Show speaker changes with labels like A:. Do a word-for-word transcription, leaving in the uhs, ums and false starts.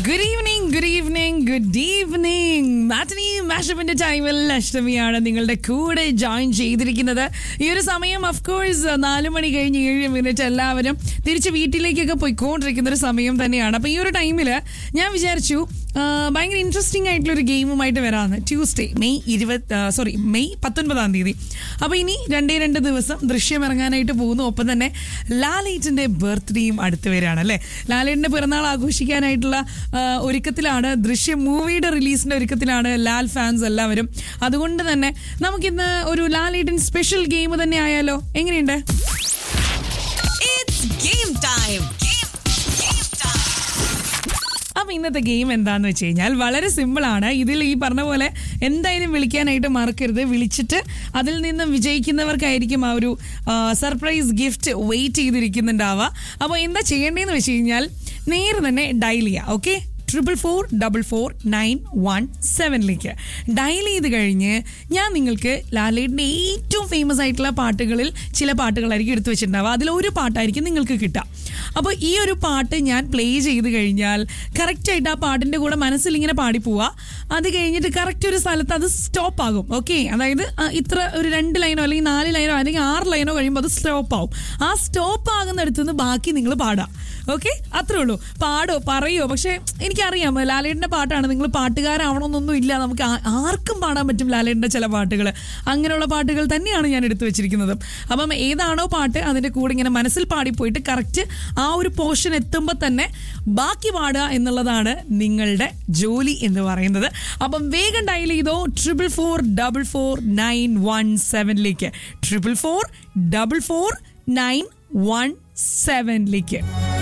A: Good evening good evening good evening മാറ്റിനി മാഷപ്പിന്റെ ടൈമിൽ അഷ്ടമിയാണ് നിങ്ങളുടെ കൂടെ ജോയിൻ ചെയ്തിരിക്കുന്നത്. ഈ ഒരു സമയം അഫ്കോഴ്സ് നാലു മണി കഴിഞ്ഞ് ഏഴ് മിനിറ്റ് എല്ലാവരും തിരിച്ച് വീട്ടിലേക്കൊക്കെ പോയിക്കൊണ്ടിരിക്കുന്ന ഒരു സമയം തന്നെയാണ്. അപ്പോൾ ഈ ഒരു ടൈമിൽ ഞാൻ വിചാരിച്ചു ഭയങ്കര ഇൻട്രസ്റ്റിംഗ് ആയിട്ടുള്ള ഒരു ഗെയിമുമായിട്ട് വരാമെന്ന്. ട്യൂസ്ഡേ മെയ് ഇരുപത് സോറി മെയ് പത്തൊൻപതാം തീയതി. അപ്പോൾ ഇനി രണ്ടേ രണ്ട് ദിവസം ദൃശ്യം ഇറങ്ങാനായിട്ട് പോകുന്നു. ഒപ്പം തന്നെ ലാലേട്ടൻ്റെ ബർത്ത്ഡേയും അടുത്ത് വരികയാണ് അല്ലേ. ലാലേട്ടൻ്റെ പിറന്നാൾ ആഘോഷിക്കാനായിട്ടുള്ള ഒരുക്കത്തിലാണ്, ദൃശ്യം മൂവിയുടെ റിലീസിൻ്റെ ഒരുക്കത്തിലാണ് ലാൽ ഫാൻസ് എല്ലാവരും. അതുകൊണ്ട് തന്നെ നമുക്കിന്ന് ഒരു ലാലേട്ടൻ സ്പെഷ്യൽ ഗെയിം തന്നെ ആയാലോ? എങ്ങനെയുണ്ട്? അപ്പം ഇന്നത്തെ ഗെയിം എന്താണെന്ന് വെച്ച് കഴിഞ്ഞാൽ വളരെ സിമ്പിളാണ്. ഇതിൽ ഈ പറഞ്ഞ പോലെ എന്തായാലും വിളിക്കാനായിട്ട് മറക്കരുത്. വിളിച്ചിട്ട് അതിൽ നിന്നും വിജയിക്കുന്നവർക്കായിരിക്കും ആ ഒരു സർപ്രൈസ് ഗിഫ്റ്റ് വെയിറ്റ് ചെയ്തിരിക്കുന്നുണ്ടാവുക. അപ്പോൾ എന്താ ചെയ്യേണ്ടതെന്ന് വെച്ച് കഴിഞ്ഞാൽ നേരെ തന്നെ ഡയൽ ചെയ്യുക. Okay, triple four double four nine one സെവനിലേക്ക് dial ചെയ്ത് കഴിഞ്ഞ് ഞാൻ നിങ്ങൾക്ക് ലാലേട്ടൻ്റെ ഏറ്റവും ഫേമസ് ആയിട്ടുള്ള പാട്ടുകളിൽ ചില പാട്ടുകളായിരിക്കും എടുത്തു വെച്ചിട്ടുണ്ടാവുക. അതിലൊരു പാട്ടായിരിക്കും നിങ്ങൾക്ക് കിട്ടുക. അപ്പോൾ ഈ ഒരു പാട്ട് ഞാൻ പ്ലേ ചെയ്ത് കഴിഞ്ഞാൽ കറക്റ്റായിട്ട് ആ പാട്ടിൻ്റെ കൂടെ മനസ്സിൽ ഇങ്ങനെ പാടിപ്പോവുക. അത് കഴിഞ്ഞിട്ട് കറക്റ്റ് ഒരു സ്ഥലത്ത് അത് സ്റ്റോപ്പ് ആകും. ഓക്കെ, അതായത് ഇത്ര ഒരു രണ്ട് ലൈനോ അല്ലെങ്കിൽ നാല് ലൈനോ അല്ലെങ്കിൽ ആറ് ലൈനോ കഴിയുമ്പോൾ അത് സ്റ്റോപ്പ് ആവും. ആ സ്റ്റോപ്പ് ആകുന്നിടത്തു നിന്ന് ബാക്കി നിങ്ങൾ പാടാം. ഓക്കെ, അത്രേ ഉള്ളൂ. പാടോ പറയോ, പക്ഷേ എനിക്കറിയാം ലാലേട്ടൻ്റെ പാട്ടാണ്, നിങ്ങൾ പാട്ടുകാരാവണമെന്നൊന്നും ഇല്ല. നമുക്ക് ആർക്കും പാടാൻ പറ്റും ലാലേട്ടൻ്റെ ചില പാട്ടുകൾ. അങ്ങനെയുള്ള പാട്ടുകൾ തന്നെയാണ് ഞാൻ എടുത്തു വെച്ചിരിക്കുന്നത്. അപ്പം ഏതാണോ പാട്ട് അതിൻ്റെ കൂടെ ഇങ്ങനെ മനസ്സിൽ പാടിപ്പോയിട്ട് കറക്റ്റ് ആ ഒരു പോർഷൻ എത്തുമ്പോൾ തന്നെ ബാക്കി പാടുക എന്നുള്ളതാണ് നിങ്ങളുടെ ജോലി എന്ന് പറയുന്നത്. അപ്പം വേഗം ഡയൽ ചെയ്തോ triple four double four nine one സെവനിലേക്ക് triple four double four nine one സെവനിലേക്ക്.